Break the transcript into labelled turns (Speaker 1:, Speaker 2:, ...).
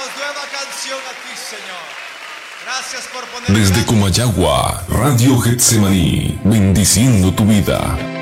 Speaker 1: nueva canción a ti, Señor. Gracias por poner.
Speaker 2: Desde Comayagua, Radio Getsemaní, bendiciendo tu vida.